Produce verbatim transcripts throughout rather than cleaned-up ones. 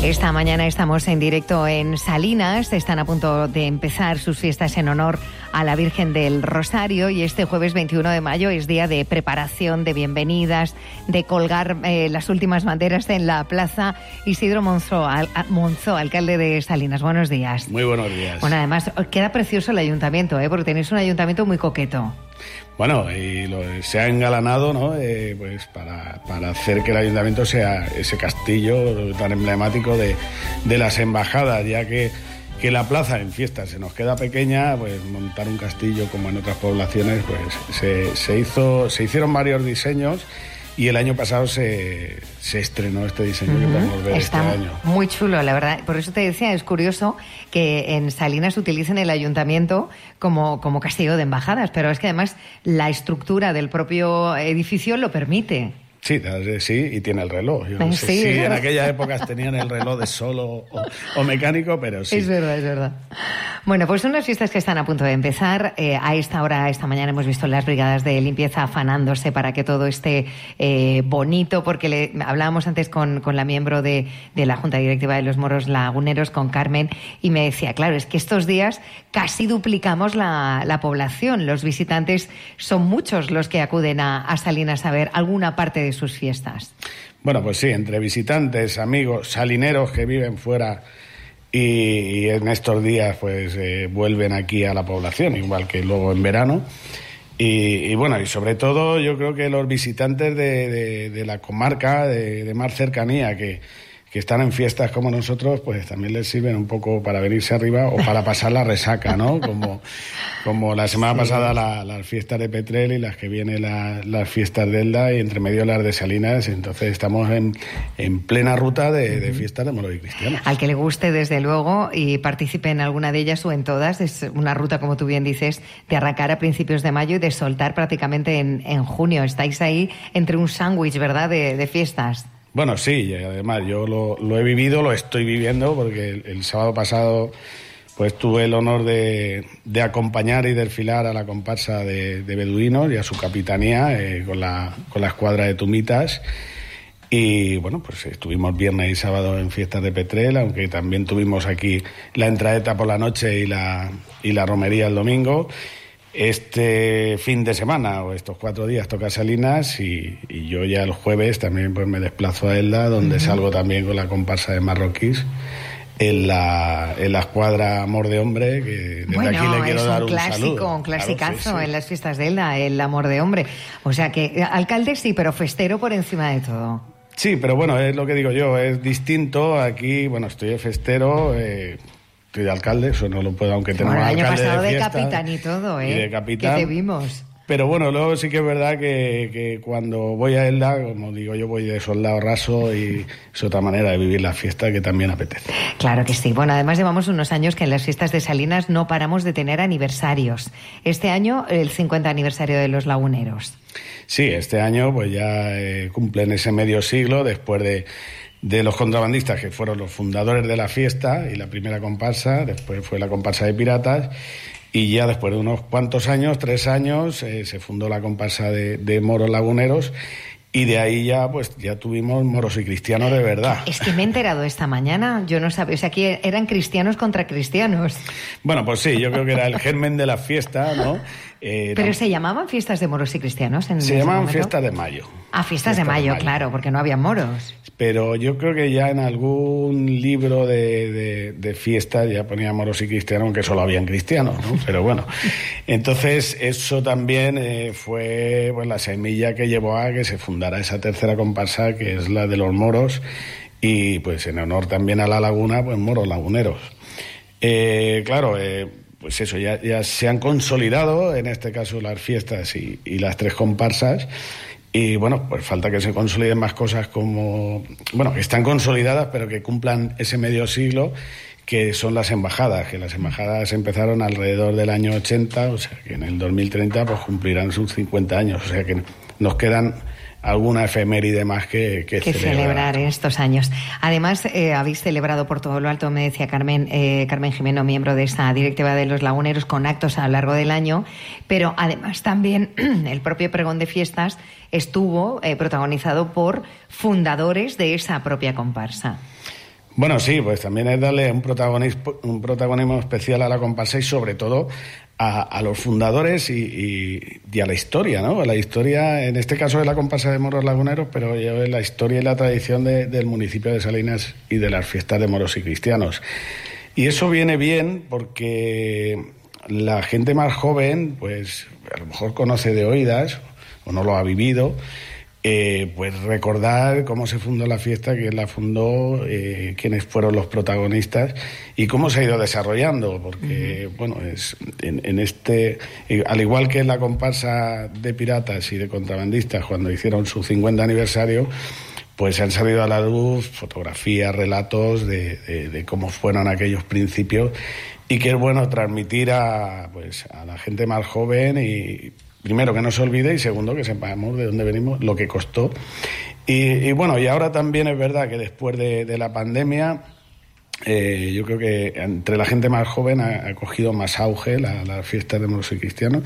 Esta mañana estamos en directo en Salinas. Están a punto de empezar sus fiestas en honor a la Virgen del Rosario y este jueves veintiuno de mayo es día de preparación, de bienvenidas, de colgar eh, las últimas banderas en la plaza. Isidro Monzó, al, Monzó, alcalde de Salinas. Buenos días. Muy buenos días. Bueno, además queda precioso el ayuntamiento, ¿eh? Porque tenéis un ayuntamiento muy coqueto. Bueno, y lo, se ha engalanado, ¿no? Eh, pues para, para hacer que el ayuntamiento sea ese castillo tan emblemático de, de las embajadas, ya que, que la plaza en fiestas se nos queda pequeña, pues montar un castillo como en otras poblaciones, pues se, se hizo, se hicieron varios diseños. Y el año pasado se, se estrenó este diseño uh-huh. que podemos ver Está este año. Muy chulo, la verdad. Por eso te decía, es curioso que en Salinas utilicen el ayuntamiento como, como castillo de embajadas, pero es que además la estructura del propio edificio lo permite. Sí, sí, y tiene el reloj. Yo no sí, sé si en aquellas épocas tenían el reloj de solo o, o mecánico, pero sí. Es verdad, es verdad. Bueno, pues son unas fiestas que están a punto de empezar. Eh, a esta hora, esta mañana, hemos visto las brigadas de limpieza afanándose para que todo esté eh, bonito, porque le, hablábamos antes con, con la miembro de, de la Junta Directiva de los Moros Laguneros, con Carmen, y me decía, claro, es que estos días casi duplicamos la, la población. Los visitantes son muchos los que acuden a, a Salinas a ver alguna parte de sus fiestas. Bueno, pues sí, entre visitantes, amigos, salineros que viven fuera y, y en estos días pues eh, vuelven aquí a la población, igual que luego en verano. Y, y bueno, y sobre todo yo creo que los visitantes de, de, de la comarca, de, de más cercanía, que, que están en fiestas como nosotros, pues también les sirven un poco para venirse arriba o para pasar la resaca, ¿no? Como, como la semana sí. pasada la, las fiestas de Petrel y las que vienen la, las fiestas de Elda y entre medio las de Salinas. Entonces estamos en, en plena ruta de, de fiestas de moros y cristianos. Al que le guste, desde luego, y participe en alguna de ellas o en todas, es una ruta, como tú bien dices, de arrancar a principios de mayo y de soltar prácticamente en, en junio. Estáis ahí entre un sándwich, ¿verdad?, de, de fiestas. Bueno, sí, y además yo lo, lo he vivido, lo estoy viviendo, porque el, el sábado pasado pues tuve el honor de, de acompañar y desfilar a la comparsa de, de beduinos y a su capitanía eh, con, la, con la escuadra de tumitas. Y bueno, pues estuvimos viernes y sábado en fiestas de Petrel, aunque también tuvimos aquí la entraeta por la noche y la, y la romería el domingo. Este fin de semana o estos cuatro días toca Salinas y, y yo ya el jueves también pues me desplazo a Elda, donde uh-huh. salgo también con la comparsa de marroquíes en la, en la escuadra Amor de Hombre, que desde bueno, aquí le quiero dar un clásico, saludo. Un clásico, un clasicazo claro, sí, sí. en las fiestas de Elda, el Amor de Hombre. O sea que alcalde sí, pero festero por encima de todo. Sí, pero bueno, es lo que digo yo, es distinto. Aquí, bueno, estoy de festero... Eh, Estoy de alcalde, eso no lo puedo, aunque tenemos bueno, el año alcalde pasado de, de fiesta, capitán y todo, ¿eh? Y de capitán. Que te vimos. Pero bueno, luego sí que es verdad que, que cuando voy a Elda, como digo yo, voy de soldado raso y es otra manera de vivir la fiesta que también apetece. Claro que sí. Bueno, además llevamos unos años que en las fiestas de Salinas no paramos de tener aniversarios. Este año el cincuenta aniversario de los laguneros. Sí, este año pues ya eh, cumplen ese medio siglo después de... de los contrabandistas, que fueron los fundadores de la fiesta y la primera comparsa, después fue la comparsa de piratas, y ya después de unos cuantos años, tres años, eh, se fundó la comparsa de, de moros laguneros, y de ahí ya pues ya tuvimos moros y cristianos de verdad. Es que me he enterado esta mañana, yo no sabía, o sea, aquí eran cristianos contra cristianos. Bueno, pues sí, yo creo que era el germen de la fiesta, ¿no? Eh, ¿Pero no, se llamaban fiestas de moros y cristianos en Se ese llamaban momento? fiestas de mayo. Ah, fiestas, fiestas de, mayo, de mayo, claro, porque no había moros. Pero yo creo que ya en algún libro de, de, de fiestas ya ponía moros y cristianos, aunque solo habían cristianos, ¿no? Pero bueno, entonces eso también eh, fue pues, la semilla que llevó a que se fundara esa tercera comparsa, que es la de los moros, y pues en honor también a la laguna, pues moros laguneros. Eh, claro, eh, pues eso, ya, ya se han consolidado, en este caso las fiestas y, y las tres comparsas. Y bueno, pues falta que se consoliden más cosas como, bueno, que están consolidadas, pero que cumplan ese medio siglo, que son las embajadas, que las embajadas empezaron alrededor del año ochenta, o sea que en el dos mil treinta pues cumplirán sus cincuenta años, o sea que nos quedan alguna efeméride más que, que, que celebrar. celebrar en estos años. Además, eh, habéis celebrado por todo lo alto, me decía Carmen, eh, Carmen Jimeno, miembro de esta directiva de los laguneros, con actos a lo largo del año, pero además también el propio pregón de fiestas estuvo eh, protagonizado por fundadores de esa propia comparsa. Bueno, sí, pues también es darle un protagonismo, un protagonismo especial a la comparsa y sobre todo a, a los fundadores y, y, y a la historia, ¿no? A la historia, en este caso de la comparsa de moros laguneros, pero yo la historia y la tradición de, del municipio de Salinas y de las fiestas de moros y cristianos. Y eso viene bien porque la gente más joven, pues a lo mejor conoce de oídas o no lo ha vivido. Eh, pues recordar cómo se fundó la fiesta, quién la fundó, eh, quiénes fueron los protagonistas y cómo se ha ido desarrollando, porque uh-huh. bueno, es en, en este, eh, al igual que en la comparsa de piratas y de contrabandistas cuando hicieron su cincuenta aniversario, pues han salido a la luz fotografías, relatos de, de, de cómo fueron aquellos principios y que es bueno transmitir a, pues, a la gente más joven y primero, que no se olvide y segundo, que sepamos de dónde venimos, lo que costó. Y, y bueno, y ahora también es verdad que después de, de la pandemia, eh, yo creo que entre la gente más joven ha, ha cogido más auge las la fiestas de moros y cristianos.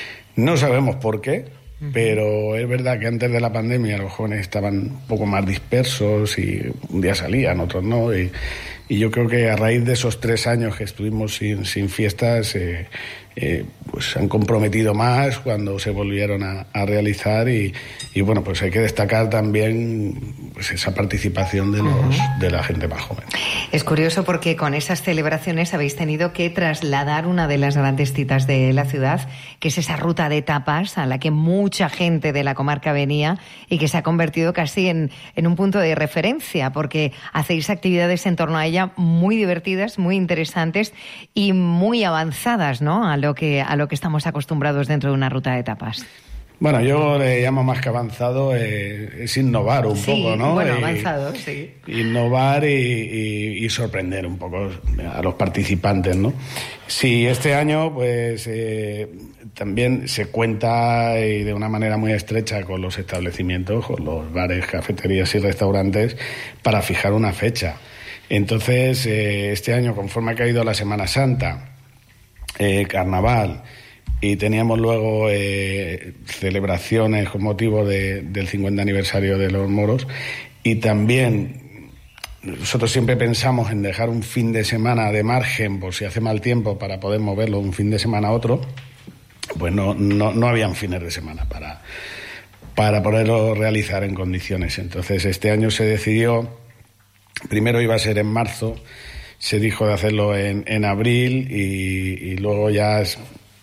No sabemos por qué, uh-huh. pero es verdad que antes de la pandemia los jóvenes estaban un poco más dispersos y un día salían, otros no. Y, y yo creo que a raíz de esos tres años que estuvimos sin, sin fiestas, eh, Eh, pues se han comprometido más cuando se volvieron a, a realizar y, y bueno, pues hay que destacar también pues esa participación de los uh-huh. de la gente más joven. Es curioso porque con esas celebraciones habéis tenido que trasladar una de las grandes citas de la ciudad, que es esa ruta de tapas a la que mucha gente de la comarca venía y que se ha convertido casi en, en un punto de referencia, porque hacéis actividades en torno a ella muy divertidas, muy interesantes y muy avanzadas, ¿no?, a lo que, a lo que estamos acostumbrados dentro de una ruta de tapas. Bueno, yo le llamo más que avanzado, eh, es innovar un sí, poco, ¿no? Bueno, y, avanzado, sí. Innovar y, y, y sorprender un poco a los participantes, ¿no? Sí, este año, pues, eh, también se cuenta y de una manera muy estrecha con los establecimientos, con los bares, cafeterías y restaurantes, para fijar una fecha. Entonces, eh, este año, conforme ha caído la Semana Santa, Eh, carnaval y teníamos luego eh, celebraciones con motivo de, del cincuenta aniversario de los moros y también nosotros siempre pensamos en dejar un fin de semana de margen por si hace mal tiempo para poder moverlo un fin de semana a otro, pues no, no, no habían fines de semana para, para poderlo realizar en condiciones. Entonces este año se decidió, primero iba a ser en marzo, se dijo de hacerlo en, en abril y, y luego ya es,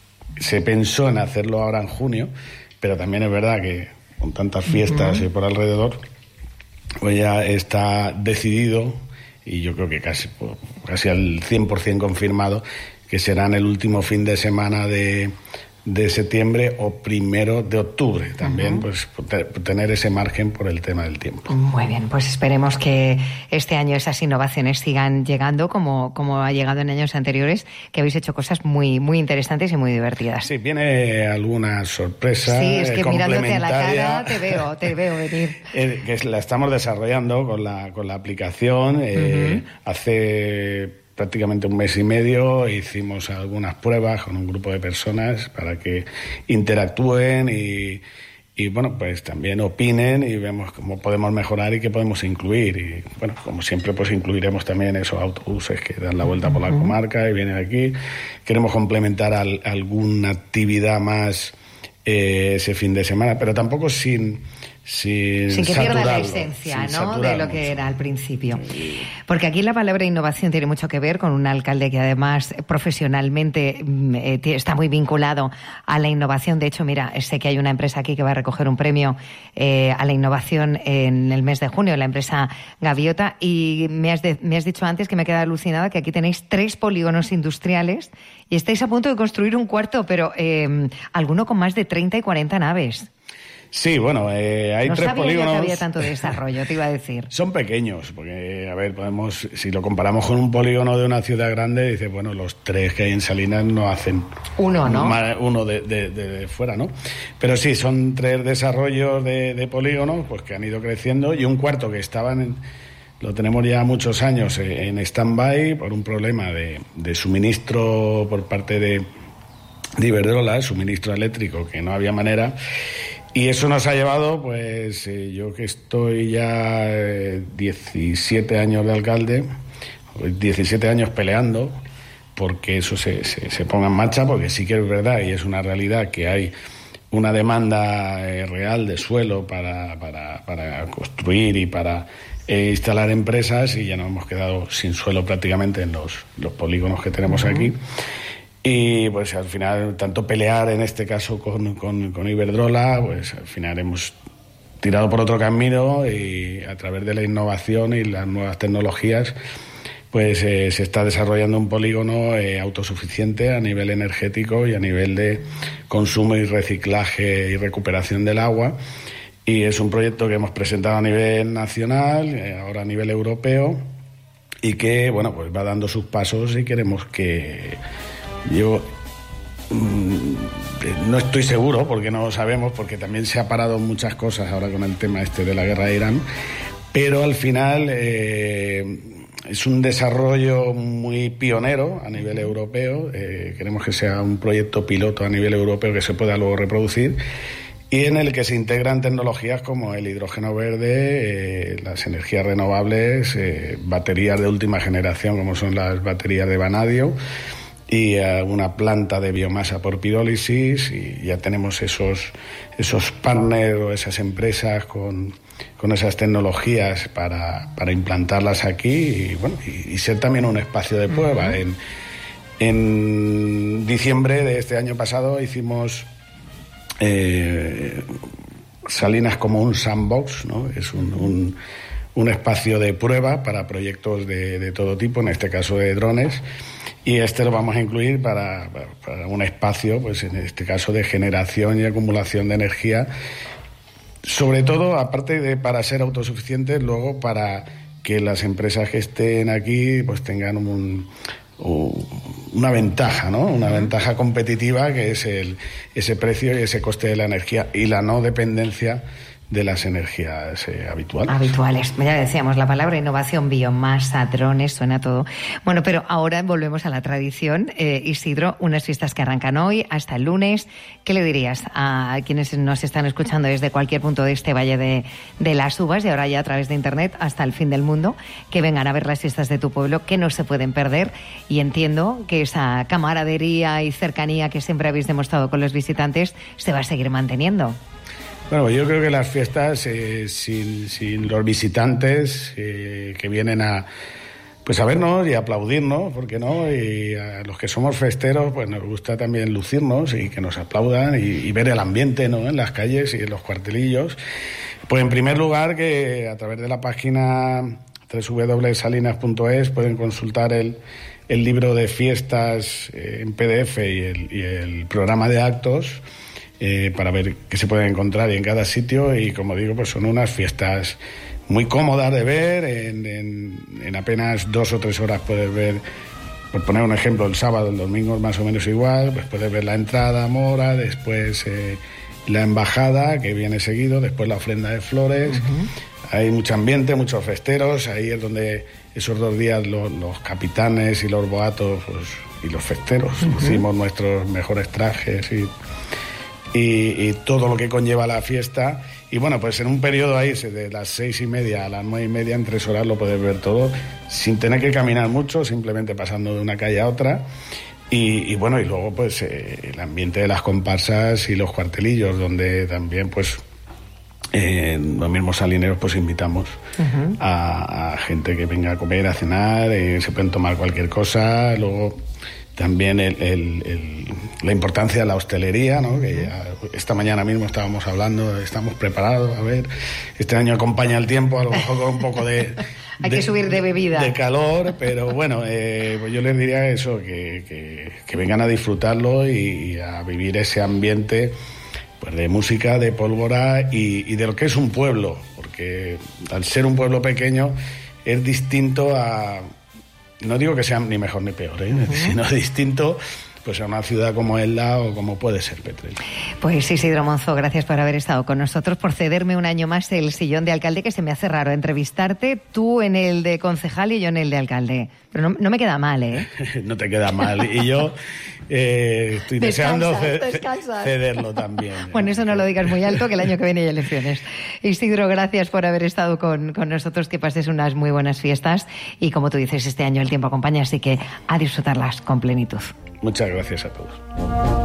se pensó en hacerlo ahora en junio, pero también es verdad que con tantas fiestas uh-huh. y por alrededor, pues ya está decidido y yo creo que casi, casi al cien por ciento confirmado que será en el último fin de semana de, de septiembre o primero de octubre también, uh-huh. pues tener ese margen por el tema del tiempo. Muy bien, pues esperemos que este año esas innovaciones sigan llegando como, como ha llegado en años anteriores, que habéis hecho cosas muy, muy interesantes y muy divertidas. Sí, viene alguna sorpresa. Sí, es que eh, mirándote a la cara te veo, te veo venir. Eh, que la estamos desarrollando con la, con la aplicación. Eh, uh-huh. Hace prácticamente un mes y medio hicimos algunas pruebas con un grupo de personas para que interactúen y, y bueno, pues también opinen y vemos cómo podemos mejorar y qué podemos incluir. Y bueno, como siempre, pues incluiremos también esos autobuses que dan la vuelta por la comarca y vienen aquí. Queremos complementar al, alguna actividad más eh, ese fin de semana, pero tampoco sin... Sin, sin que pierda la esencia, ¿no?, de lo que era al principio. Porque aquí la palabra innovación tiene mucho que ver con un alcalde que además profesionalmente eh, está muy vinculado a la innovación. De hecho, mira, sé que hay una empresa aquí que va a recoger un premio eh, a la innovación en el mes de junio, la empresa Gaviota, y me has, de, me has dicho antes que me queda alucinada que aquí tenéis tres polígonos industriales y estáis a punto de construir un cuarto, pero eh, alguno con más de treinta y cuarenta naves. Sí, bueno, eh, hay no tres sabía polígonos. Yo que había tanto desarrollo, te iba a decir. Son pequeños, porque, a ver, podemos, si lo comparamos con un polígono de una ciudad grande, dice, bueno, los tres que hay en Salinas no hacen uno, ¿no? Más, uno de, de, de fuera, ¿no? Pero sí, son tres desarrollos de, de polígonos, pues que han ido creciendo y un cuarto que estaban en, lo tenemos ya muchos años en stand-by por un problema de, de suministro por parte de, de Iberdrola, suministro eléctrico, que no había manera. Y eso nos ha llevado, pues eh, yo que estoy ya eh, diecisiete años de alcalde, diecisiete años peleando porque eso se, se, se ponga en marcha, porque sí que es verdad y es una realidad que hay una demanda eh, real de suelo para, para, para construir y para eh, instalar empresas, y ya nos hemos quedado sin suelo prácticamente en los, los polígonos que tenemos uh-huh. aquí. Y pues al final, tanto pelear en este caso con, con, con Iberdrola, pues al final hemos tirado por otro camino, y a través de la innovación y las nuevas tecnologías pues eh, se está desarrollando un polígono eh, autosuficiente a nivel energético y a nivel de consumo y reciclaje y recuperación del agua, y es un proyecto que hemos presentado a nivel nacional, eh, ahora a nivel europeo, y que bueno pues va dando sus pasos, y queremos que yo mmm, no estoy seguro, porque no lo sabemos, porque también se ha parado muchas cosas ahora con el tema este de la guerra de Irán, pero al final eh, es un desarrollo muy pionero a nivel europeo. Eh, queremos que sea un proyecto piloto a nivel europeo que se pueda luego reproducir, y en el que se integran tecnologías como el hidrógeno verde, eh, las energías renovables, eh, baterías de última generación como son las baterías de vanadio, y uh, una planta de biomasa por pirólisis, y ya tenemos esos, esos partners o esas empresas con, con esas tecnologías para, para implantarlas aquí, y bueno y, y ser también un espacio de prueba. Uh-huh. En, en diciembre de este año pasado hicimos eh, Salinas como un sandbox, ¿no? Es un, un, un espacio de prueba para proyectos de, de todo tipo, en este caso de drones. Y este lo vamos a incluir para, para un espacio, pues en este caso de generación y acumulación de energía, sobre todo, aparte de para ser autosuficientes, luego para que las empresas que estén aquí pues tengan un, un, una ventaja, ¿no? Una ventaja competitiva, que es el, ese precio y ese coste de la energía, y la no dependencia de las energías eh, habituales. Habituales. Ya decíamos, la palabra innovación, biomasa, drones, suena todo. Bueno, pero ahora volvemos a la tradición. Eh, Isidro, unas fiestas que arrancan hoy hasta el lunes. ¿Qué le dirías a quienes nos están escuchando desde cualquier punto de este Valle de, de las Uvas, y ahora ya a través de Internet hasta el fin del mundo, que vengan a ver las fiestas de tu pueblo, que no se pueden perder? Y entiendo que esa camaradería y cercanía que siempre habéis demostrado con los visitantes se va a seguir manteniendo. Bueno, yo creo que las fiestas eh, sin, sin los visitantes eh, que vienen a, pues a vernos y a aplaudirnos, ¿por qué no? Y a los que somos festeros, pues nos gusta también lucirnos y que nos aplaudan, y, y ver el ambiente, ¿no? En las calles y en los cuartelillos. Pues en primer lugar, que a través de la página doble u doble u doble u punto salinas punto es pueden consultar el, el libro de fiestas eh, en P D F y el, y el programa de actos, Eh, para ver qué se puede encontrar en cada sitio. Y como digo, pues son unas fiestas muy cómodas de ver, en, en, en apenas dos o tres horas puedes ver, por poner un ejemplo, el sábado, el domingo es más o menos igual, pues puedes ver la entrada mora, después eh, la embajada, que viene seguido, después la ofrenda de flores. Uh-huh. Hay mucho ambiente, muchos festeros, ahí es donde esos dos días los, los capitanes y los boatos pues, y los festeros uh-huh. hicimos nuestros mejores trajes y Y, y todo lo que conlleva la fiesta. Y bueno, pues en un periodo ahí de las seis y media a las nueve y media, en tres horas lo puedes ver todo sin tener que caminar mucho, simplemente pasando de una calle a otra. Y, y bueno, y luego pues eh, el ambiente de las comparsas y los cuartelillos, donde también pues eh, los mismos salineros pues invitamos uh-huh. a, a gente que venga a comer, a cenar, eh, se pueden tomar cualquier cosa. Luego también el, el, el, la importancia de la hostelería, ¿no? Que ya esta mañana mismo estábamos hablando, estamos preparados, a ver, este año acompaña el tiempo, a lo mejor con un poco de... Hay de, que subir de bebida. De calor, pero bueno, eh, pues yo les diría eso, que, que, que vengan a disfrutarlo y, y a vivir ese ambiente pues de música, de pólvora y, y de lo que es un pueblo, porque al ser un pueblo pequeño es distinto a... No digo que sea ni mejor ni peor, ¿eh? Uh-huh. Sino distinto pues a una ciudad como Elda o como puede ser Petrel. Pues Isidro Monzó, gracias por haber estado con nosotros, por cederme un año más el sillón de alcalde, que se me hace raro entrevistarte, tú en el de concejal y yo en el de alcalde. Pero no, no me queda mal, ¿eh? No te queda mal. Y yo eh, estoy deseando descansas, descansas. cederlo también. Bueno, eso no lo digas muy alto, que el año que viene hay elecciones. Isidro, gracias por haber estado con, con nosotros, que pases unas muy buenas fiestas. Y como tú dices, este año el tiempo acompaña, así que a disfrutarlas con plenitud. Muchas gracias a todos.